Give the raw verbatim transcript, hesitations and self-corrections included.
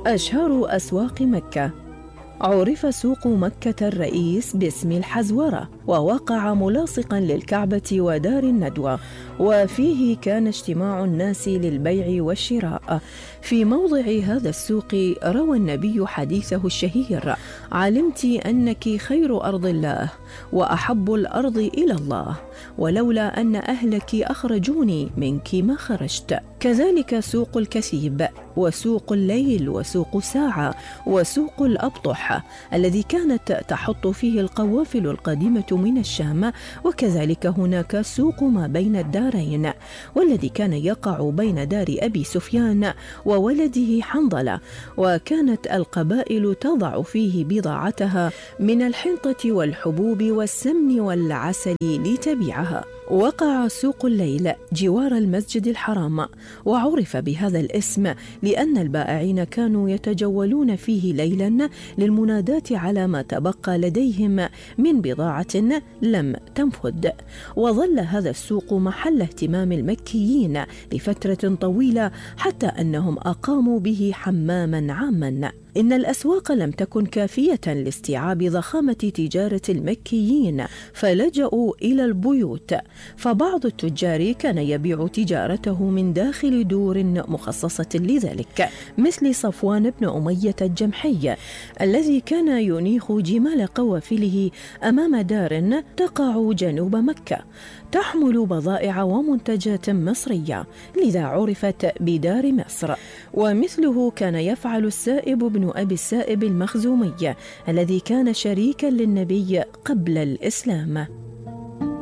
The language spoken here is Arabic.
أشهر أسواق مكة. عرف سوق مكة الرئيس باسم الحزورة، ووقع ملاصقا للكعبة ودار الندوة، وفيه كان اجتماع الناس للبيع والشراء. في موضع هذا السوق روى النبي حديثه الشهير: علمت أنك خير أرض الله وأحب الأرض إلى الله، ولولا أن أهلك أخرجوني منك ما خرجت. كذلك سوق الكثيب، وسوق الليل، وسوق ساعة، وسوق الأبطح الذي كانت تحط فيه القوافل القادمة من الشام. وكذلك هناك سوق ما بين الدارين، والذي كان يقع بين دار أبي سفيان وولده حنظلة، وكانت القبائل تضع فيه بضاعتها من الحنطة والحبوب والسمن والعسل لتبيعها. وقع سوق الليل جوار المسجد الحرام، وعرف بهذا الاسم لأن البائعين كانوا يتجولون فيه ليلا للمناداة على ما تبقى لديهم من بضاعة لم تنفد. وظل هذا السوق محل اهتمام المكيين لفترة طويلة، حتى أنهم أقاموا به حماما عاما. إن الأسواق لم تكن كافية لاستيعاب ضخامة تجارة المكيين، فلجأوا إلى البيوت، فبعض التجار كان يبيع تجارته من داخل دور مخصصة لذلك، مثل صفوان بن أمية الجمحي الذي كان ينيخ جمال قوافله أمام دار تقع جنوب مكة تحمل بضائع ومنتجات مصرية، لذا عرفت بدار مصر. ومثله كان يفعل السائب بن أبي السائب المخزومي الذي كان شريكا للنبي قبل الإسلام.